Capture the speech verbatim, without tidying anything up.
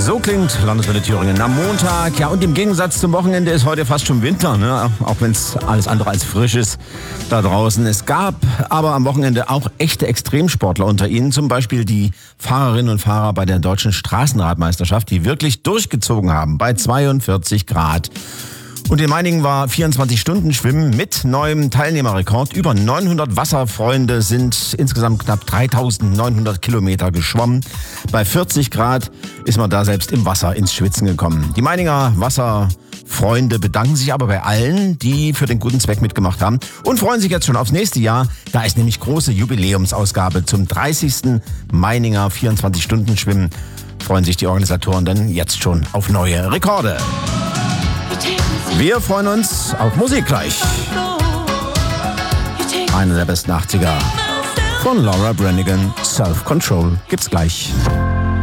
So klingt Landeswelle Thüringen am Montag. Ja, und im Gegensatz zum Wochenende ist heute fast schon Winter, ne? Auch wenn es alles andere als frisch ist da draußen. Es gab aber am Wochenende auch echte Extremsportler unter ihnen. Zum Beispiel die Fahrerinnen und Fahrer bei der deutschen Straßenradmeisterschaft, die wirklich durchgezogen haben bei zweiundvierzig Grad. Und in Meiningen war vierundzwanzig Stunden Schwimmen mit neuem Teilnehmerrekord. Über neunhundert Wasserfreunde sind insgesamt knapp dreitausendneunhundert Kilometer geschwommen. Bei vierzig Grad ist man da selbst im Wasser ins Schwitzen gekommen. Die Meininger Wasserfreunde bedanken sich aber bei allen, die für den guten Zweck mitgemacht haben und freuen sich jetzt schon aufs nächste Jahr. Da ist nämlich große Jubiläumsausgabe zum dreißigsten Meininger vierundzwanzig Stunden Schwimmen. Freuen sich die Organisatoren denn jetzt schon auf neue Rekorde. Wir freuen uns auf Musik gleich. Eine der besten achtziger von Laura Branigan, Self Control, gibt's gleich.